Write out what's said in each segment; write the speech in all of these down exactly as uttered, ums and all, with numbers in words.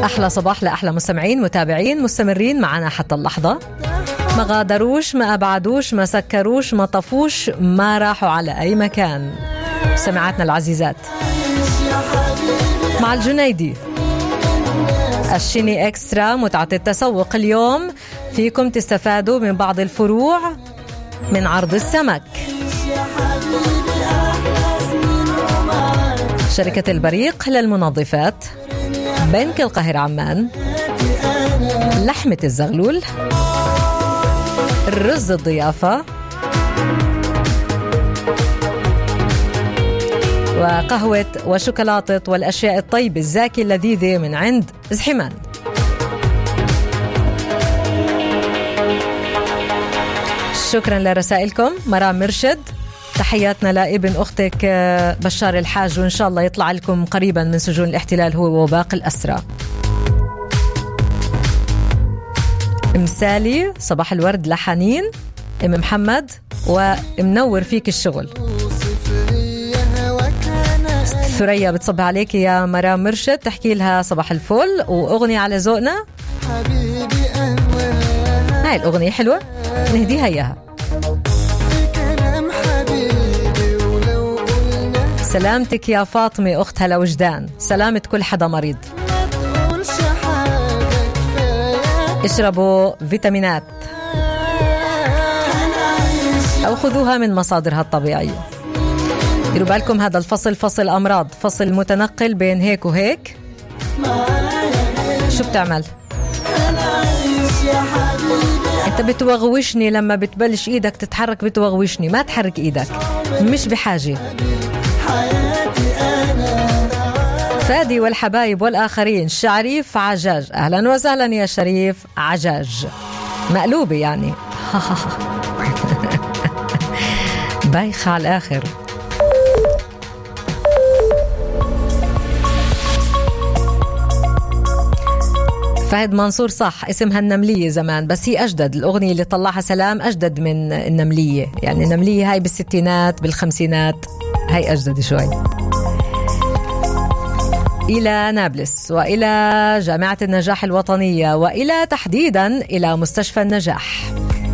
أحلى صباح لأحلى مستمعين متابعين مستمرين معنا حتى اللحظة. ما غادروش، ما أبعدوش، ما سكروش، ما طفوش، ما راحوا على أي مكان. سمعاتنا العزيزات مع الجنيدي الشيني إكسترا متعة التسوق. اليوم فيكم تستفادوا من بعض الفروع من عرض السمك. شركة البريق للمنظفات، بنك القاهرة عمان، لحمة الزغلول، الرز الضيافة، وقهوة وشوكولاتة والأشياء الطيبة الزاكية اللذيذة من عند زحمان. شكرا لرسائلكم. مرام مرشد، تحياتنا لابن أختك بشار الحاج، وإن شاء الله يطلع لكم قريبا من سجون الاحتلال هو وباقي الأسرى. مسالي صباح الورد لحنين ام محمد، ومنور فيك الشغل. ثريا بتصب عليك يا مرام مرشد، تحكي لها صباح الفل وأغنية على ذوقنا. هاي الأغنية حلوة نهديها إياها. سلامتك يا فاطمة أختها لوجدان، سلامة كل حدا مريض. اشربوا فيتامينات أو خذوها من مصادرها الطبيعية. ديروا بالكم هذا الفصل فصل أمراض، فصل متنقل بين هيك وهيك. شو بتعمل؟ انت بتوغوشني لما بتبلش ايدك تتحرك، بتوغوشني. ما تحرك ايدك، مش بحاجة. فادي والحبايب والآخرين. شريف عجاج، أهلا وسهلا يا شريف عجاج، مقلوبة يعني. بايخة على الآخر. فهد منصور صح، اسمها النملية زمان، بس هي أجدد. الأغنية اللي طلعها سلام أجدد من النملية، يعني النملية هاي بالستينات بالخمسينات، هاي أجدد شوي. إلى نابلس، وإلى جامعة النجاح الوطنية، وإلى تحديدا إلى مستشفى النجاح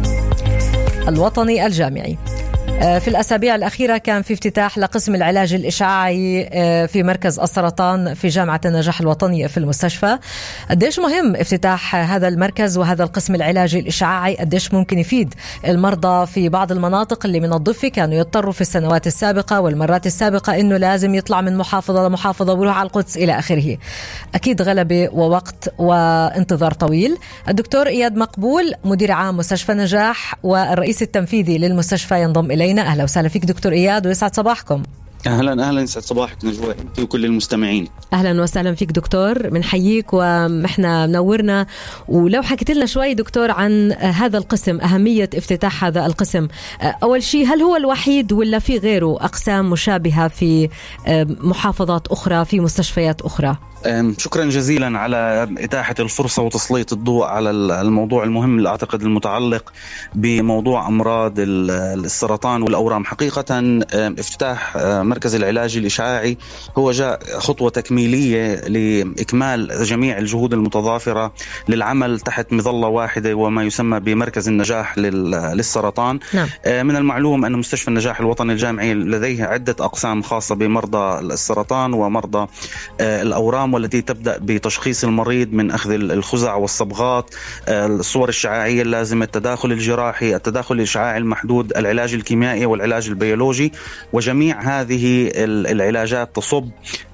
الوطني الجامعي. في الأسابيع الأخيرة كان في افتتاح لقسم العلاج الإشعاعي في مركز السرطان في جامعة النجاح الوطنية في المستشفى. قديش مهم افتتاح هذا المركز وهذا القسم العلاجي الإشعاعي، قديش ممكن يفيد المرضى في بعض المناطق اللي من الضفة كانوا يضطروا في السنوات السابقة والمرات السابقة إنه لازم يطلع من محافظة لمحافظة ويروح على القدس إلى آخره. أكيد غلبة ووقت وانتظار طويل. الدكتور إياد مقبول مدير عام مستشفى النجاح والرئيس التنفيذي للمستشفى ينضم إلينا. أهلا وسهلا فيك دكتور إياد، ويسعد صباحكم. أهلا أهلا، يسعد صباحك نجوى أنت وكل المستمعين. أهلا وسهلا فيك دكتور، منحييك وإحنا منورنا. ولو حكيت لنا شوي دكتور عن هذا القسم، أهمية افتتاح هذا القسم. أول شيء، هل هو الوحيد ولا في غيره أقسام مشابهة في محافظات أخرى في مستشفيات أخرى؟ شكرا جزيلا على إتاحة الفرصة وتسليط الضوء على الموضوع المهم اللي أعتقد المتعلق بموضوع أمراض السرطان والأورام. حقيقة افتتاح مركز العلاج الإشعاعي هو جاء خطوة تكميلية لإكمال جميع الجهود المتضافرة للعمل تحت مظلة واحدة وما يسمى بمركز النجاح للسرطان. نعم. من المعلوم أن مستشفى النجاح الوطني الجامعي لديه عدة أقسام خاصة بمرضى السرطان ومرضى الأورام، والتي تبدأ بتشخيص المريض من أخذ الخزع والصبغات، الصور الشعاعية اللازمة، التداخل الجراحي، التداخل الإشعاعي المحدود، العلاج الكيميائي والعلاج البيولوجي. وجميع هذه العلاجات تصب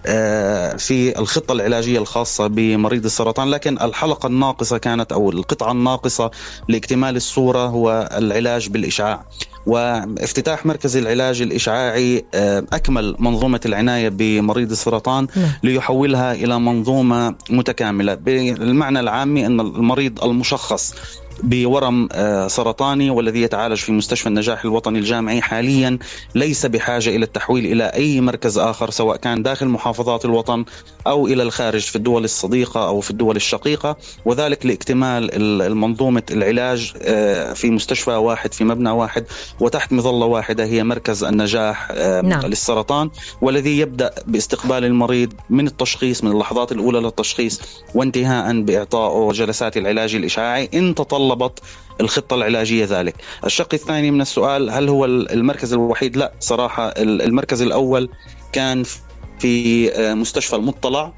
في الخطة العلاجية الخاصة بمريض السرطان. لكن الحلقة الناقصة كانت، أو القطعة الناقصة لاكتمال الصورة، هو العلاج بالإشعاع. وافتتاح مركز العلاج الإشعاعي أكمل منظومة العناية بمريض السرطان ليحولها إلى منظومة متكاملة. بالمعنى العامي أن المريض المشخص بورم سرطاني والذي يتعالج في مستشفى النجاح الوطني الجامعي حاليا ليس بحاجة إلى التحويل إلى أي مركز آخر سواء كان داخل محافظات الوطن أو إلى الخارج في الدول الصديقة أو في الدول الشقيقة، وذلك لاكتمال المنظومة العلاج في مستشفى واحد في مبنى واحد وتحت مظلة واحدة هي مركز النجاح نعم. للسرطان، والذي يبدأ باستقبال المريض من التشخيص من اللحظات الأولى للتشخيص وانتهاء بإعطائه جلسات العلاج الإشعاعي إن تطلبت الخطة العلاجية ذلك. الشق الثاني من السؤال هل هو المركز الوحيد؟ لا صراحة المركز الأول كان في مستشفى المطلع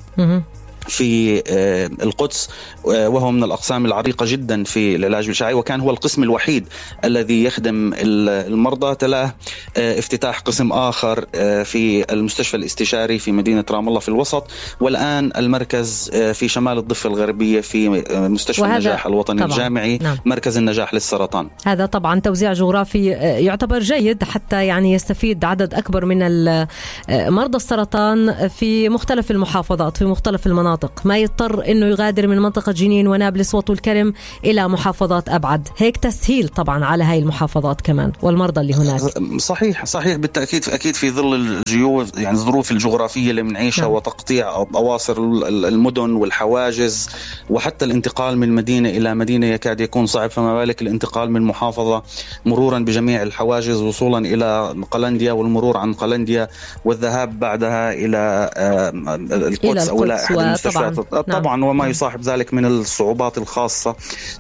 في القدس، وهو من الأقسام العريقة جدا في العلاج الإشعاعي، وكان هو القسم الوحيد الذي يخدم المرضى. تلاه افتتاح قسم آخر في المستشفى الاستشاري في مدينة رام الله في الوسط، والآن المركز في شمال الضفة الغربية في مستشفى النجاح الوطني طبعاً. الجامعي نعم. مركز النجاح للسرطان. هذا طبعا توزيع جغرافي يعتبر جيد حتى يعني يستفيد عدد أكبر من مرضى السرطان في مختلف المحافظات في مختلف المناطق، ما يضطر إنه يغادر من منطقة جنين ونابلس وطول كرم إلى محافظات أبعد. هيك تسهيل طبعا على هاي المحافظات كمان والمرضى اللي هناك. صحيح صحيح بالتأكيد، أكيد في ظل الجيو يعني الظروف الجغرافية اللي بنعيشها نعم. وتقطيع أواصر المدن والحواجز وحتى الانتقال من مدينة إلى مدينة يكاد يكون صعب، فما بالك الانتقال من محافظة مرورا بجميع الحواجز وصولا إلى قلنديا والمرور عن قلنديا والذهاب بعدها إلى القدس أو إلى أحد طبعا. طبعا نعم. وما يصاحب ذلك من الصعوبات الخاصة،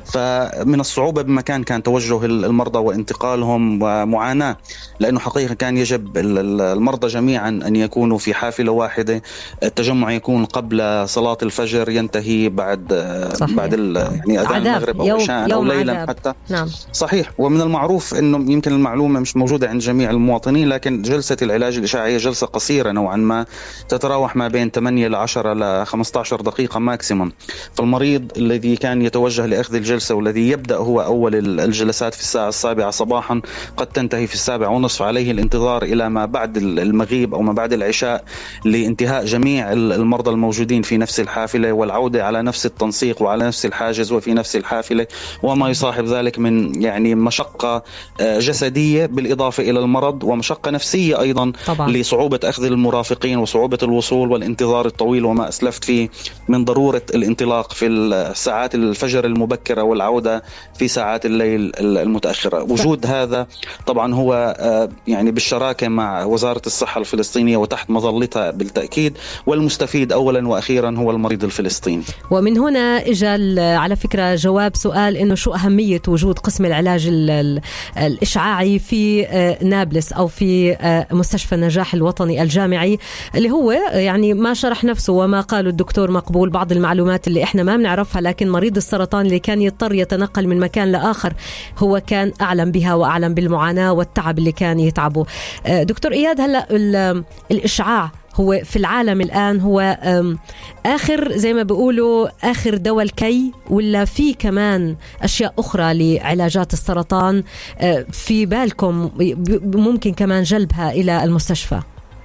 فمن الصعوبة بمكان كان توجه المرضى وانتقالهم ومعاناة، لأنه حقيقة كان يجب المرضى جميعا أن يكونوا في حافلة واحدة، التجمع يكون قبل صلاة الفجر ينتهي بعد صحيح. بعد يعني أذان المغرب أو عشاء أو ليلا حتى نعم. صحيح. ومن المعروف أنه يمكن المعلومة مش موجودة عند جميع المواطنين، لكن جلسة العلاج الإشعاعي جلسة قصيرة نوعا ما تتراوح ما بين ثمانية إلى عشرة ل خمسة عشر دقيقة ماكسيموم. فالمريض الذي كان يتوجه لأخذ الجلسة والذي يبدأ هو أول الجلسات في الساعة السابعة صباحا قد تنتهي في السابعة ونصف، عليه الانتظار إلى ما بعد المغيب أو ما بعد العشاء لانتهاء جميع المرضى الموجودين في نفس الحافلة والعودة على نفس التنسيق وعلى نفس الحاجز وفي نفس الحافلة، وما يصاحب ذلك من يعني مشقة جسدية بالإضافة إلى المرض ومشقة نفسية أيضا طبعا. لصعوبة أخذ المرافقين وصعوبة الوصول والانتظار الطويل وما أسلفت فيه من ضرورة الانطلاق في الساعات الفجر المبكرة والعودة في ساعات الليل المتأخرة. وجود هذا طبعا هو يعني بالشراكة مع وزارة الصحة الفلسطينية وتحت مظلتها بالتأكيد، والمستفيد أولا وأخيرا هو المريض الفلسطيني. ومن هنا إجا على فكرة جواب سؤال إنه شو أهمية وجود قسم العلاج الإشعاعي في نابلس أو في مستشفى النجاح الوطني الجامعي، اللي هو يعني ما شرح نفسه وما قاله الدكتور مقبول بعض المعلومات اللي إحنا ما بنعرفها، لكن مريض السرطان اللي كان يضطر يتنقل من مكان لآخر هو كان أعلم بها وأعلم بالمعاناة والتعب اللي كان يتعبه. دكتور إياد، هلأ الإشعاع هو في العالم الآن هو آخر زي ما بيقولوا آخر دواء الكي، ولا في كمان أشياء أخرى لعلاجات السرطان في بالكم ممكن كمان جلبها إلى المستشفى؟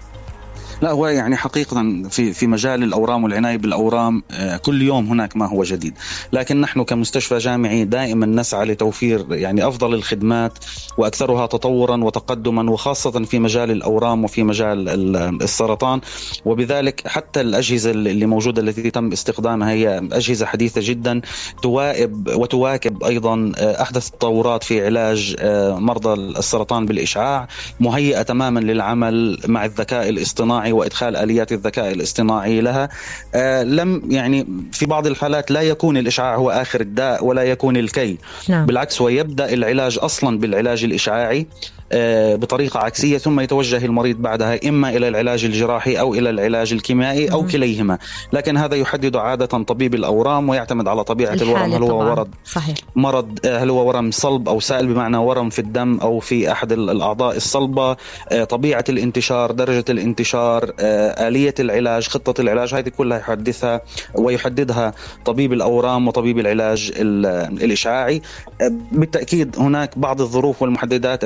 لا، هو يعني حقيقة في في مجال الأورام والعناية بالأورام كل يوم هناك ما هو جديد، لكن نحن كمستشفى جامعي دائما نسعى لتوفير يعني أفضل الخدمات وأكثرها تطورا وتقدما، وخاصة في مجال الأورام وفي مجال السرطان. وبذلك حتى الأجهزة اللي موجودة التي تم استخدامها هي أجهزة حديثة جدا توائب وتواكب أيضا أحدث التطورات في علاج مرضى السرطان بالإشعاع، مهيئة تماما للعمل مع الذكاء الاصطناعي وإدخال آليات الذكاء الاصطناعي لها. آه لم يعني في بعض الحالات لا يكون الإشعاع هو آخر الداء ولا يكون الكي نعم. بالعكس، ويبدأ العلاج أصلا بالعلاج الإشعاعي آه بطريقة عكسية، ثم يتوجه المريض بعدها إما إلى العلاج الجراحي أو إلى العلاج الكيميائي أو م- كليهما، لكن هذا يحدد عادة طبيب الأورام ويعتمد على طبيعة الورم، هل هو ورد صحيح. مرض هل هو ورم صلب أو سائل بمعنى ورم في الدم أو في أحد الأعضاء الصلبة، آه طبيعة الانتشار، درجة الانتشار، آه آلية العلاج، خطة العلاج، هذه كلها يحدثها ويحددها طبيب الأورام وطبيب العلاج الإشعاعي. آه بالتأكيد هناك بعض الظروف والمحددات التي تم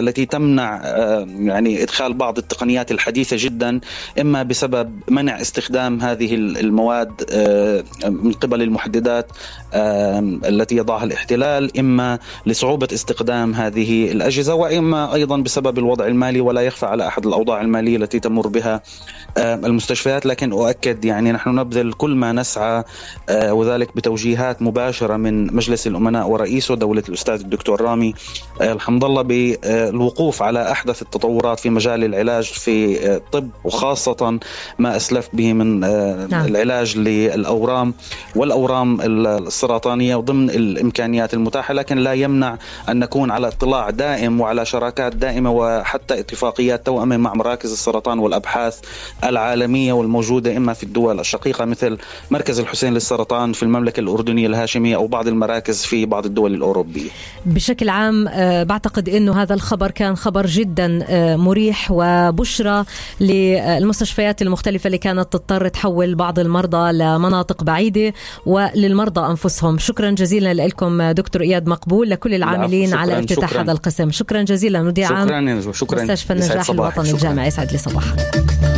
يمنع يعني إدخال بعض التقنيات الحديثة جدا، إما بسبب منع استخدام هذه المواد من قبل المحددات التي يضعها الاحتلال، إما لصعوبة استخدام هذه الأجهزة، وإما أيضا بسبب الوضع المالي. ولا يخفى على أحد الأوضاع المالية التي تمر بها المستشفيات. لكن أؤكد يعني نحن نبذل كل ما نسعى، وذلك بتوجيهات مباشرة من مجلس الأمناء ورئيسه دولة الأستاذ الدكتور رامي الحمد الله، بالوقوف على أحدث التطورات في مجال العلاج في الطب، وخاصة ما أسلف به من نعم. العلاج للأورام والأورام السرطانية وضمن الإمكانيات المتاحة. لكن لا يمنع أن نكون على اطلاع دائم وعلى شراكات دائمة وحتى اتفاقيات توأمة مع مراكز السرطان والأبحاث العالمية والموجودة إما في الدول الشقيقة مثل مركز الحسين للسرطان في المملكة الأردنية الهاشمية أو بعض المراكز في بعض الدول الأوروبية. بشكل عام بعتقد أنه هذا الخبر كان خبر جدا مريح وبشرى للمستشفيات المختلفة اللي كانت تضطر تحول بعض المرضى لمناطق بعيدة وللمرضى أنفسهم. شكرا جزيلا لكم دكتور إياد مقبول، لكل العاملين على افتتاح شكرا. هذا القسم. شكرا جزيلا. مدير عام مستشفى النجاح الوطني الجامعي، يسعد لي صباحك.